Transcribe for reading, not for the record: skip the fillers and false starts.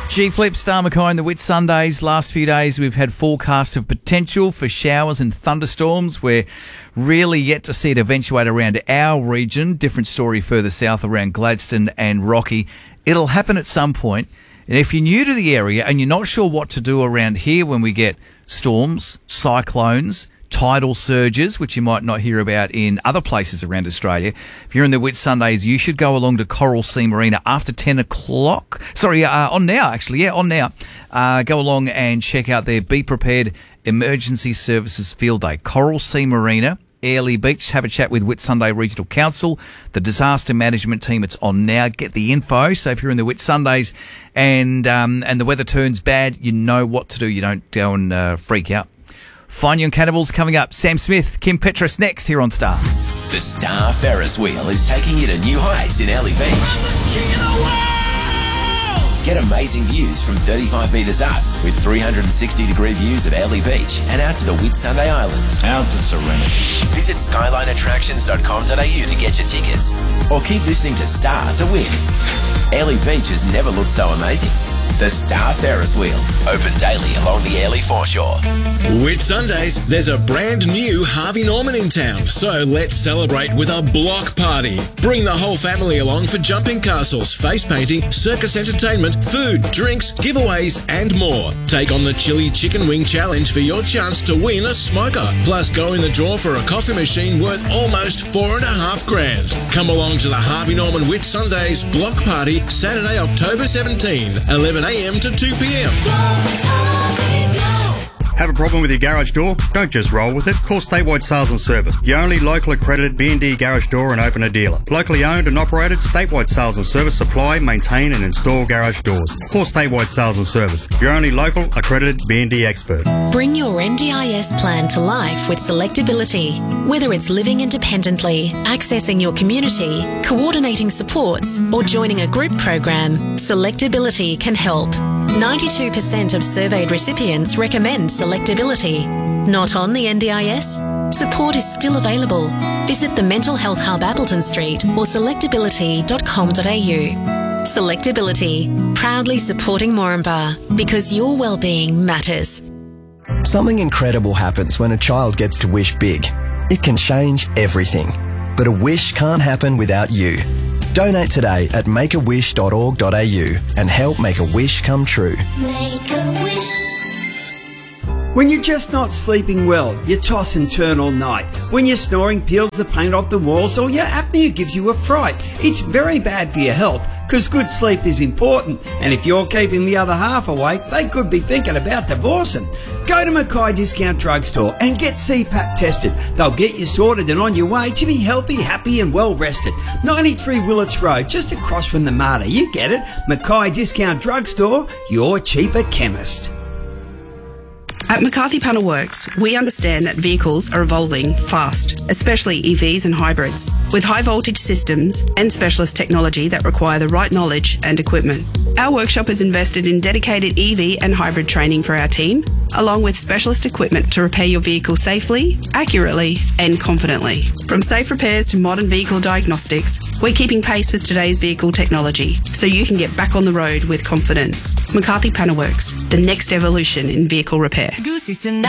G-Flip, Star McKay and the Whitsundays. Last few days we've had forecasts of potential for showers and thunderstorms. We're really yet to see it eventuate around our region. Different story further south around Gladstone and Rocky. It'll happen at some point. And if you're new to the area and you're not sure what to do around here when we get storms, cyclones, tidal surges, which you might not hear about in other places around Australia. If you're in the Whitsundays, you should go along to Coral Sea Marina after 10 o'clock. Sorry, on now, actually. Yeah, on now. Go along and check out their Be Prepared Emergency Services Field Day. Coral Sea Marina, Airlie Beach. Have a chat with Whitsunday Regional Council, the disaster management team. It's on now. Get the info. So if you're in the Whitsundays and the weather turns bad, you know what to do. You don't go and freak out. Fine Young Cannibals coming up. Sam Smith, Kim Petras next here on Star. The Star Ferris wheel is taking you to new heights in Airlie Beach. Get amazing views from 35 metres up with 360-degree views of Airlie Beach and out to the Whitsunday Islands. How's the serenity? Visit skylineattractions.com.au to get your tickets or keep listening to Star to win. Airlie Beach has never looked so amazing. The Star Ferris wheel, open daily along the Airlie foreshore. Whitsundays, there's a brand new Harvey Norman in town, so let's celebrate with a block party. Bring the whole family along for jumping castles, face painting, circus entertainment, food, drinks, giveaways and more. Take on the Chili Chicken Wing Challenge for your chance to win a smoker. Plus go in the draw for a coffee machine worth almost $4.5 grand. Come along to the Harvey Norman Whitsundays block party Saturday, October 17, 11 a.m. to 2 p.m. Have a problem with your garage door? Don't just roll with it. Call Statewide Sales and Service, your only local accredited B&D garage door and opener dealer. Locally owned and operated, Statewide Sales and Service supply, maintain and install garage doors. Call Statewide Sales and Service, your only local accredited B&D expert. Bring your NDIS plan to life with Selectability. Whether it's living independently, accessing your community, coordinating supports, or joining a group program, Selectability can help. 92% of surveyed recipients recommend Selectability. Not on the NDIS? Support is still available. Visit the Mental Health Hub Appleton Street or selectability.com.au. Selectability, proudly supporting Moranbah because your well-being matters. Something incredible happens when a child gets to wish big. It can change everything. But a wish can't happen without you. Donate today at makeawish.org.au and help make a wish come true. Make a wish. When you're just not sleeping well, you toss and turn all night. When your snoring peels the paint off the walls or your apnea gives you a fright, it's very bad for your health because good sleep is important. And if you're keeping the other half awake, they could be thinking about divorcing. Go to Mackay Discount Drugstore and get CPAP tested. They'll get you sorted and on your way to be healthy, happy and well rested. 93 Willits Road, just across from the Marta. You get it. Mackay Discount Drugstore, your cheaper chemist. At McCarthy Panel Works, we understand that vehicles are evolving fast, especially EVs and hybrids, with high voltage systems and specialist technology that require the right knowledge and equipment. Our workshop has invested in dedicated EV and hybrid training for our team, along with specialist equipment to repair your vehicle safely, accurately and confidently. From safe repairs to modern vehicle diagnostics, we're keeping pace with today's vehicle technology so you can get back on the road with confidence. McCarthy Panel Works, the next evolution in vehicle repair. Goosey's tonight.